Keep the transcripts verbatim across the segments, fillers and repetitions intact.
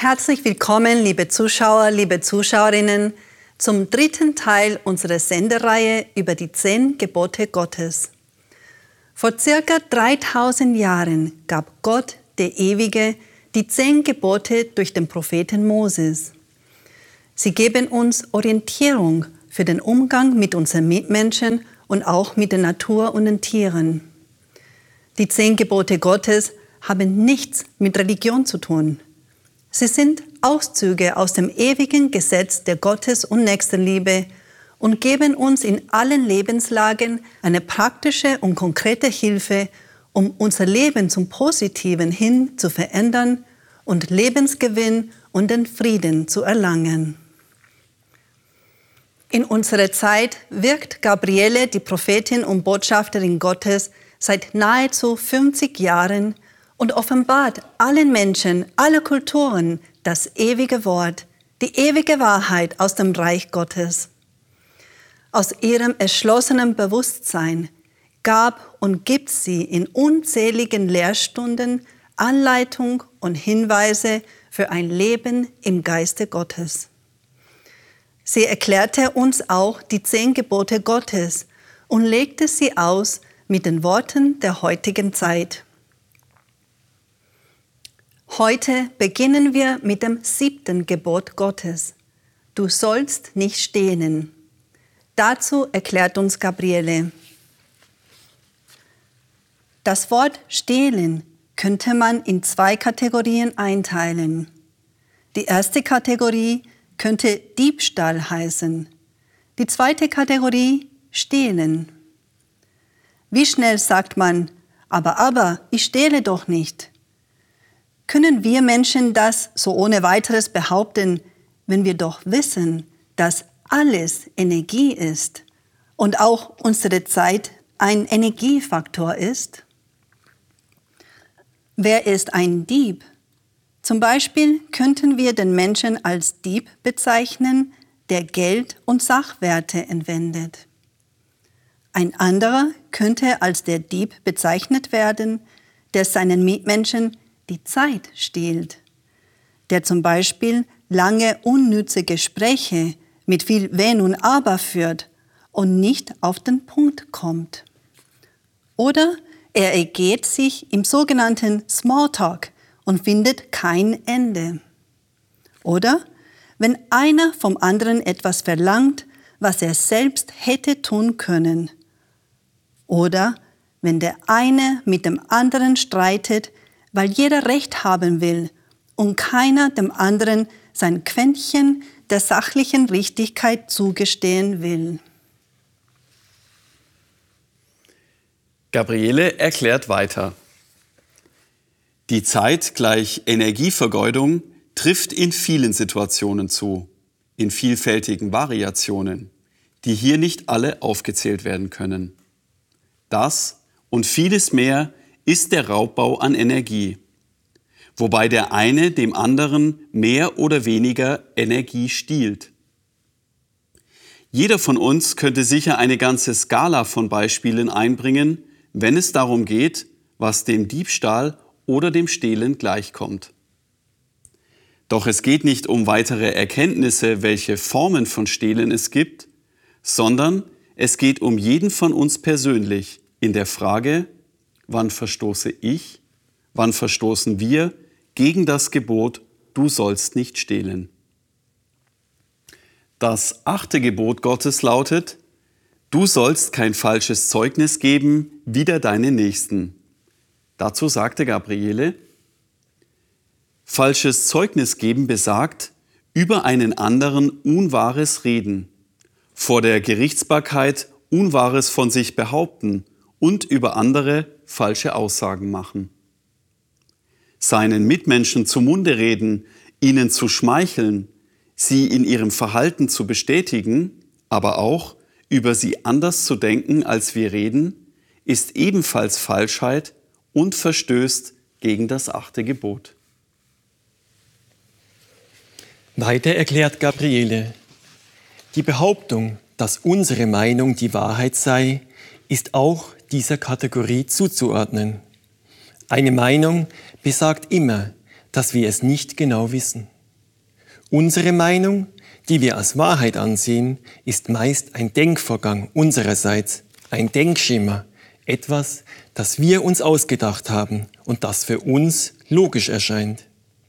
Herzlich willkommen, liebe Zuschauer, liebe Zuschauerinnen, zum dritten Teil unserer Sendereihe über die zehn Gebote Gottes. Vor circa dreitausend Jahren gab Gott, der Ewige, die zehn Gebote durch den Propheten Moses. Sie geben uns Orientierung für den Umgang mit unseren Mitmenschen und auch mit der Natur und den Tieren. Die zehn Gebote Gottes haben nichts mit Religion zu tun. Sie sind Auszüge aus dem ewigen Gesetz der Gottes- und Nächstenliebe und geben uns in allen Lebenslagen eine praktische und konkrete Hilfe, um unser Leben zum Positiven hin zu verändern und Lebensgewinn und den Frieden zu erlangen. In unserer Zeit wirkt Gabriele, die Prophetin und Botschafterin Gottes, seit nahezu fünfzig Jahren und offenbart allen Menschen, aller Kulturen das ewige Wort, die ewige Wahrheit aus dem Reich Gottes. Aus ihrem erschlossenen Bewusstsein gab und gibt sie in unzähligen Lehrstunden Anleitung und Hinweise für ein Leben im Geiste Gottes. Sie erklärte uns auch die zehn Gebote Gottes und legte sie aus mit den Worten der heutigen Zeit. Heute beginnen wir mit dem siebten Gebot Gottes. Du sollst nicht stehlen. Dazu erklärt uns Gabriele. Das Wort stehlen könnte man in zwei Kategorien einteilen. Die erste Kategorie könnte Diebstahl heißen. Die zweite Kategorie stehlen. Wie schnell sagt man, aber, aber, ich stehle doch nicht. Können wir Menschen das so ohne weiteres behaupten, wenn wir doch wissen, dass alles Energie ist und auch unsere Zeit ein Energiefaktor ist? Wer ist ein Dieb? Zum Beispiel könnten wir den Menschen als Dieb bezeichnen, der Geld und Sachwerte entwendet. Ein anderer könnte als der Dieb bezeichnet werden, der seinen Mitmenschen die Zeit stiehlt, der zum Beispiel lange unnütze Gespräche mit viel Wenn und Aber führt und nicht auf den Punkt kommt. Oder er ergeht sich im sogenannten Smalltalk und findet kein Ende. Oder wenn einer vom anderen etwas verlangt, was er selbst hätte tun können. Oder wenn der eine mit dem anderen streitet, weil jeder Recht haben will und keiner dem anderen sein Quäntchen der sachlichen Richtigkeit zugestehen will. Gabriele erklärt weiter. Die Zeit gleich Energievergeudung trifft in vielen Situationen zu, in vielfältigen Variationen, die hier nicht alle aufgezählt werden können. Das und vieles mehr ist der Raubbau an Energie, wobei der eine dem anderen mehr oder weniger Energie stiehlt. Jeder von uns könnte sicher eine ganze Skala von Beispielen einbringen, wenn es darum geht, was dem Diebstahl oder dem Stehlen gleichkommt. Doch es geht nicht um weitere Erkenntnisse, welche Formen von Stehlen es gibt, sondern es geht um jeden von uns persönlich in der Frage, wann verstoße ich, wann verstoßen wir gegen das Gebot, du sollst nicht stehlen. Das achte Gebot Gottes lautet, du sollst kein falsches Zeugnis geben wider deinen Nächsten. Dazu sagte Gabriele, falsches Zeugnis geben besagt, über einen anderen Unwahres reden, vor der Gerichtsbarkeit Unwahres von sich behaupten und über andere falsche Aussagen machen. Seinen Mitmenschen zum Munde reden, ihnen zu schmeicheln, sie in ihrem Verhalten zu bestätigen, aber auch über sie anders zu denken, als wir reden, ist ebenfalls Falschheit und verstößt gegen das achte Gebot. Weiter erklärt Gabriele, die Behauptung, dass unsere Meinung die Wahrheit sei, ist auch dieser Kategorie zuzuordnen. Eine Meinung besagt immer, dass wir es nicht genau wissen. Unsere Meinung, die wir als Wahrheit ansehen, ist meist ein Denkvorgang unsererseits, ein Denkschema, etwas, das wir uns ausgedacht haben und das für uns logisch erscheint.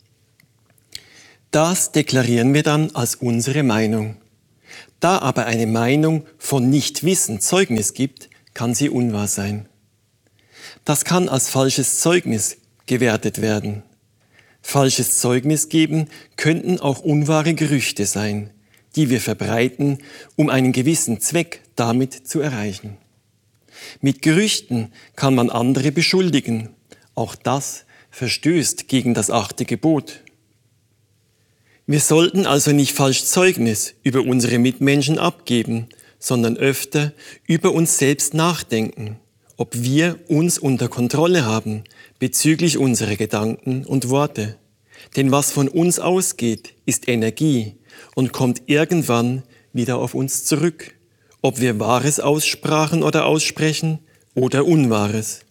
Das deklarieren wir dann als unsere Meinung. Da aber eine Meinung von Nichtwissen Zeugnis gibt, kann sie unwahr sein. Das kann als falsches Zeugnis gewertet werden. Falsches Zeugnis geben könnten auch unwahre Gerüchte sein, die wir verbreiten, um einen gewissen Zweck damit zu erreichen. Mit Gerüchten kann man andere beschuldigen. Auch das verstößt gegen das achte Gebot. Wir sollten also nicht falsch Zeugnis über unsere Mitmenschen abgeben, sondern öfter über uns selbst nachdenken, ob wir uns unter Kontrolle haben bezüglich unserer Gedanken und Worte. Denn was von uns ausgeht, ist Energie und kommt irgendwann wieder auf uns zurück, ob wir Wahres aussprachen oder aussprechen oder Unwahres.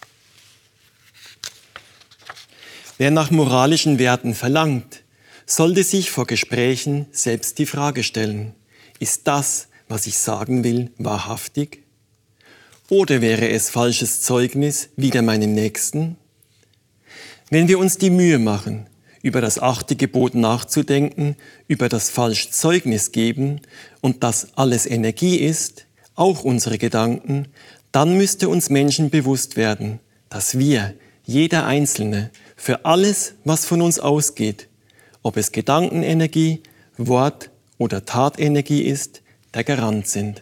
Wer nach moralischen Werten verlangt, sollte sich vor Gesprächen selbst die Frage stellen, ist das, was ich sagen will, wahrhaftig? Oder wäre es falsches Zeugnis wider meinen Nächsten? Wenn wir uns die Mühe machen, über das achte Gebot nachzudenken, über das falsche Zeugnis geben und dass alles Energie ist, auch unsere Gedanken, dann müsste uns Menschen bewusst werden, dass wir, jeder Einzelne, für alles, was von uns ausgeht, ob es Gedankenenergie, Wort- oder Tatenergie ist, der Garant sind.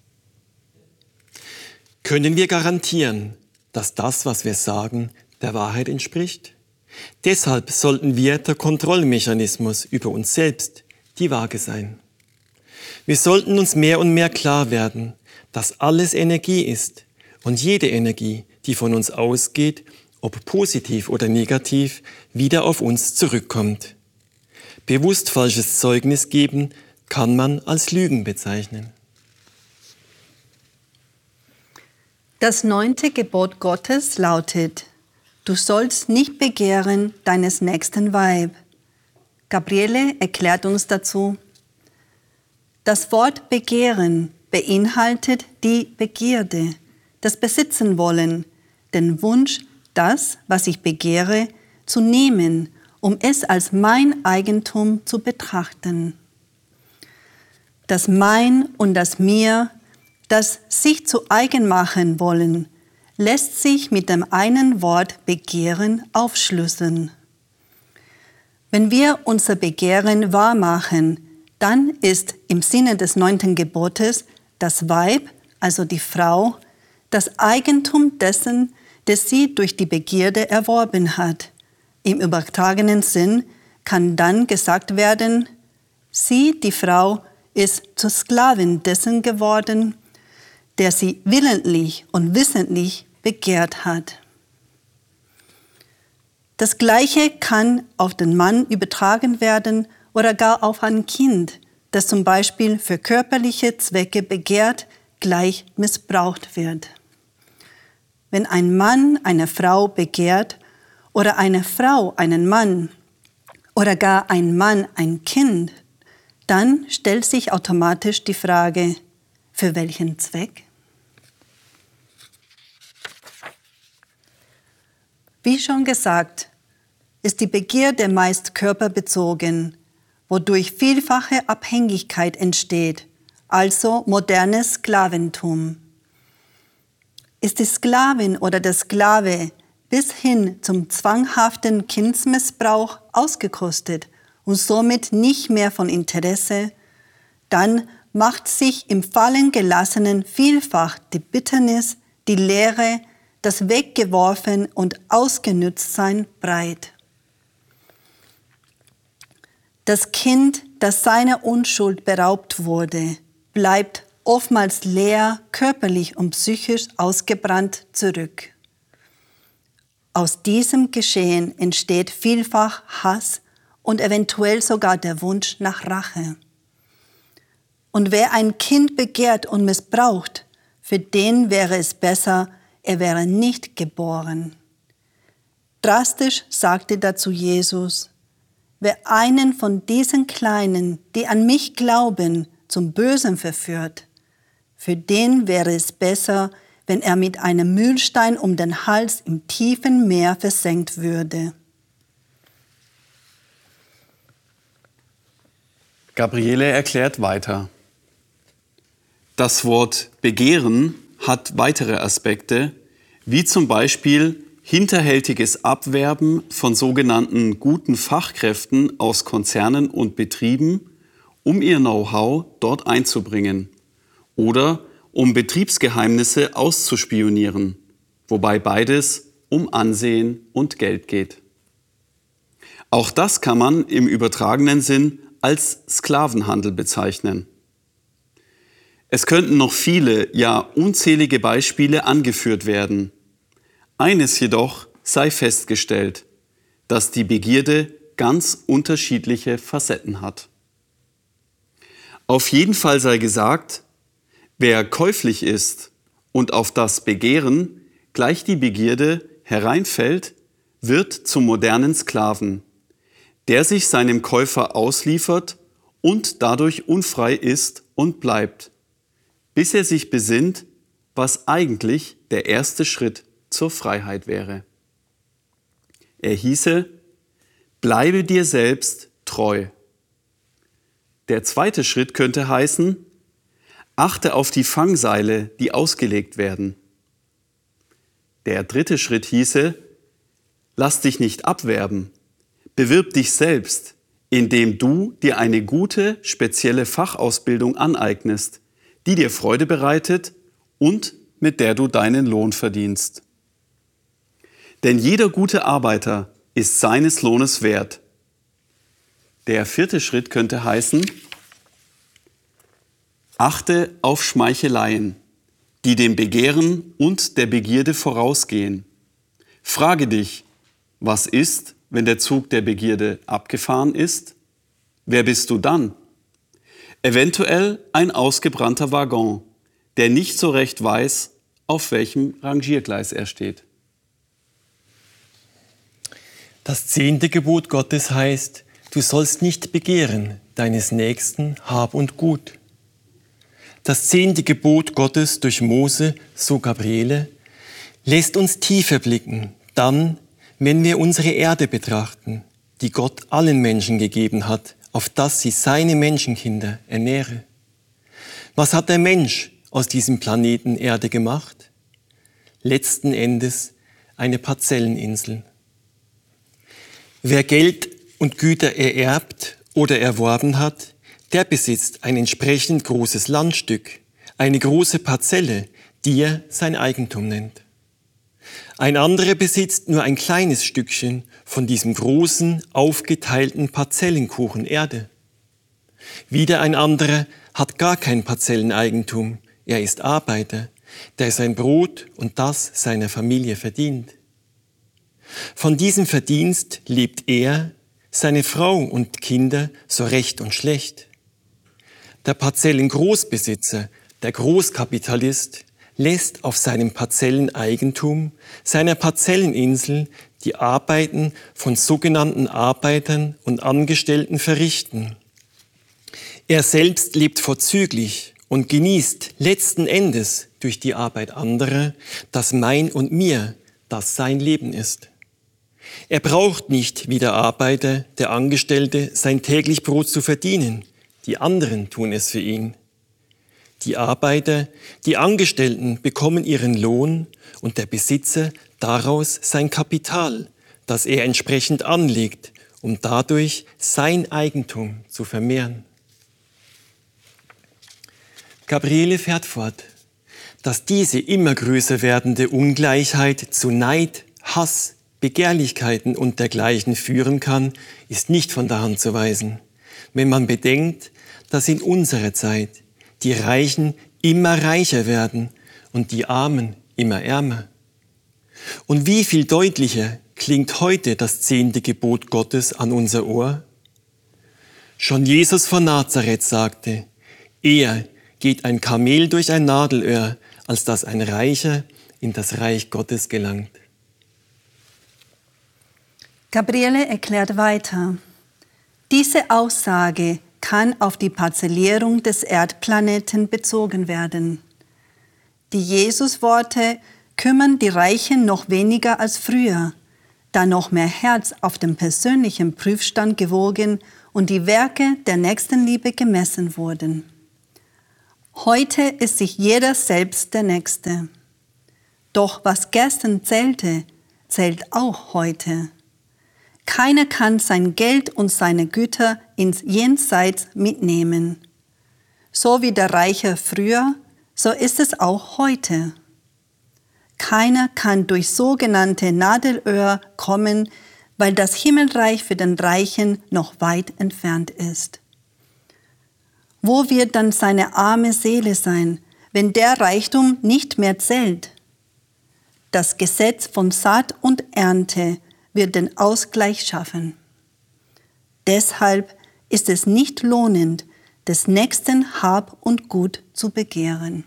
Können wir garantieren, dass das, was wir sagen, der Wahrheit entspricht? Deshalb sollten wir der Kontrollmechanismus über uns selbst, die Waage sein. Wir sollten uns mehr und mehr klar werden, dass alles Energie ist und jede Energie, die von uns ausgeht, ob positiv oder negativ, wieder auf uns zurückkommt. Bewusst falsches Zeugnis geben kann man als Lügen bezeichnen. Das neunte Gebot Gottes lautet: Du sollst nicht begehren deines nächsten Weib. Gabriele erklärt uns dazu: Das Wort begehren beinhaltet die Begierde, das Besitzen wollen, den Wunsch, das, was ich begehre, zu nehmen, um es als mein Eigentum zu betrachten. Das Mein und das Mir, das sich zu eigen machen wollen, lässt sich mit dem einen Wort Begehren aufschlüsseln. Wenn wir unser Begehren wahrmachen, dann ist im Sinne des neunten Gebotes das Weib, also die Frau, das Eigentum dessen, das sie durch die Begierde erworben hat. Im übertragenen Sinn kann dann gesagt werden, sie, die Frau, ist zur Sklavin dessen geworden, der sie willentlich und wissentlich begehrt hat. Das Gleiche kann auf den Mann übertragen werden oder gar auf ein Kind, das zum Beispiel für körperliche Zwecke begehrt, gleich missbraucht wird. Wenn ein Mann eine Frau begehrt oder eine Frau einen Mann oder gar ein Mann ein Kind, dann stellt sich automatisch die Frage, für welchen Zweck? Wie schon gesagt, ist die Begierde meist körperbezogen, wodurch vielfache Abhängigkeit entsteht, also modernes Sklaventum. Ist die Sklavin oder der Sklave bis hin zum zwanghaften Kindsmissbrauch ausgekostet und somit nicht mehr von Interesse, dann macht sich im Fallen Gelassenen vielfach die Bitternis, die Leere, das Weggeworfen und Ausgenütztsein breit. Das Kind, das seiner Unschuld beraubt wurde, bleibt oftmals leer, körperlich und psychisch ausgebrannt zurück. Aus diesem Geschehen entsteht vielfach Hass und eventuell sogar der Wunsch nach Rache. Und wer ein Kind begehrt und missbraucht, für den wäre es besser, er wäre nicht geboren. Drastisch sagte dazu Jesus: wer einen von diesen Kleinen, die an mich glauben, zum Bösen verführt, für den wäre es besser, wenn er mit einem Mühlstein um den Hals im tiefen Meer versenkt würde. Gabriele erklärt weiter. Das Wort Begehren hat weitere Aspekte, wie zum Beispiel hinterhältiges Abwerben von sogenannten guten Fachkräften aus Konzernen und Betrieben, um ihr Know-how dort einzubringen, oder um Betriebsgeheimnisse auszuspionieren, wobei beides um Ansehen und Geld geht. Auch das kann man im übertragenen Sinn als Sklavenhandel bezeichnen. Es könnten noch viele, ja unzählige Beispiele angeführt werden. Eines jedoch sei festgestellt, dass die Begierde ganz unterschiedliche Facetten hat. Auf jeden Fall sei gesagt, wer käuflich ist und auf das Begehren gleich die Begierde hereinfällt, wird zum modernen Sklaven, der sich seinem Käufer ausliefert und dadurch unfrei ist und bleibt, bis er sich besinnt, was eigentlich der erste Schritt zur Freiheit wäre. Er hieße, bleibe dir selbst treu. Der zweite Schritt könnte heißen, achte auf die Fangseile, die ausgelegt werden. Der dritte Schritt hieße, lass dich nicht abwerben, bewirb dich selbst, indem du dir eine gute, spezielle Fachausbildung aneignest, die dir Freude bereitet und mit der du deinen Lohn verdienst. Denn jeder gute Arbeiter ist seines Lohnes wert. Der vierte Schritt könnte heißen, achte auf Schmeicheleien, die dem Begehren und der Begierde vorausgehen. Frage dich, was ist, wenn der Zug der Begierde abgefahren ist? Wer bist du dann? Eventuell ein ausgebrannter Waggon, der nicht so recht weiß, auf welchem Rangiergleis er steht. Das zehnte Gebot Gottes heißt, du sollst nicht begehren deines Nächsten Hab und Gut. Das zehnte Gebot Gottes durch Mose, so Gabriele, lässt uns tiefer blicken, dann, wenn wir unsere Erde betrachten, die Gott allen Menschen gegeben hat, auf dass sie seine Menschenkinder ernähre. Was hat der Mensch aus diesem Planeten Erde gemacht? Letzten Endes eine Parzelleninsel. Wer Geld und Güter ererbt oder erworben hat, der besitzt ein entsprechend großes Landstück, eine große Parzelle, die er sein Eigentum nennt. Ein anderer besitzt nur ein kleines Stückchen von diesem großen, aufgeteilten Parzellenkuchen Erde. Wieder ein anderer hat gar kein Parzelleneigentum, er ist Arbeiter, der sein Brot und das seiner Familie verdient. Von diesem Verdienst lebt er, seine Frau und Kinder so recht und schlecht. Der Parzellengroßbesitzer, der Großkapitalist, lässt auf seinem Parzelleneigentum, seiner Parzelleninsel, die Arbeiten von sogenannten Arbeitern und Angestellten verrichten. Er selbst lebt vorzüglich und genießt letzten Endes durch die Arbeit anderer, das mein und mir, das sein Leben ist. Er braucht nicht wie der Arbeiter, der Angestellte, sein täglich Brot zu verdienen. Die anderen tun es für ihn. Die Arbeiter, die Angestellten bekommen ihren Lohn und der Besitzer daraus sein Kapital, das er entsprechend anlegt, um dadurch sein Eigentum zu vermehren. Gabriele fährt fort, dass diese immer größer werdende Ungleichheit zu Neid, Hass, Begehrlichkeiten und dergleichen führen kann, ist nicht von der Hand zu weisen, wenn man bedenkt, dass in unserer Zeit die Reichen immer reicher werden und die Armen immer ärmer. Und wie viel deutlicher klingt heute das zehnte Gebot Gottes an unser Ohr? Schon Jesus von Nazareth sagte, eher geht ein Kamel durch ein Nadelöhr, als dass ein Reicher in das Reich Gottes gelangt. Gabriele erklärt weiter, Diese Aussage kann auf die Parzellierung des Erdplaneten bezogen werden. Die Jesusworte kümmern die Reichen noch weniger als früher, da noch mehr Herz auf dem persönlichen Prüfstand gewogen und die Werke der Nächstenliebe gemessen wurden. Heute ist sich jeder selbst der Nächste. Doch was gestern zählte, zählt auch heute. Keiner kann sein Geld und seine Güter ins Jenseits mitnehmen. So wie der Reiche früher, so ist es auch heute. Keiner kann durch sogenannte Nadelöhr kommen, weil das Himmelreich für den Reichen noch weit entfernt ist. Wo wird dann seine arme Seele sein, wenn der Reichtum nicht mehr zählt? Das Gesetz von Saat und Ernte wird den Ausgleich schaffen. Deshalb ist es nicht lohnend, des Nächsten Hab und Gut zu begehren.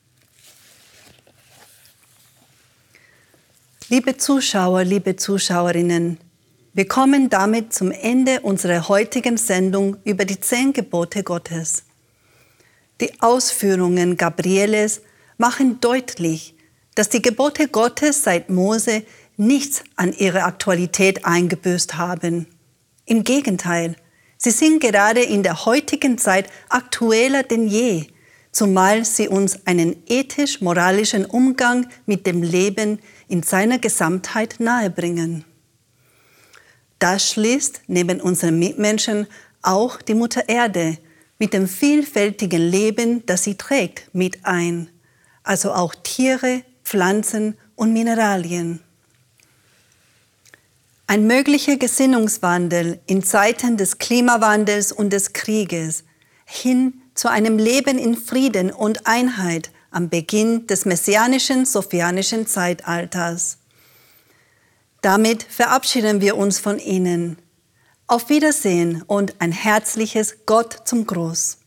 Liebe Zuschauer, liebe Zuschauerinnen, wir kommen damit zum Ende unserer heutigen Sendung über die zehn Gebote Gottes. Die Ausführungen Gabrieles machen deutlich, dass die Gebote Gottes seit Mose nichts an ihrer Aktualität eingebüßt haben. Im Gegenteil, sie sind gerade in der heutigen Zeit aktueller denn je, zumal sie uns einen ethisch-moralischen Umgang mit dem Leben in seiner Gesamtheit nahebringen. Das schließt neben unseren Mitmenschen auch die Mutter Erde mit dem vielfältigen Leben, das sie trägt, mit ein, also auch Tiere, Pflanzen und Mineralien. Ein möglicher Gesinnungswandel in Zeiten des Klimawandels und des Krieges hin zu einem Leben in Frieden und Einheit am Beginn des messianischen sophianischen Zeitalters. Damit verabschieden wir uns von Ihnen. Auf Wiedersehen und ein herzliches Gott zum Gruß.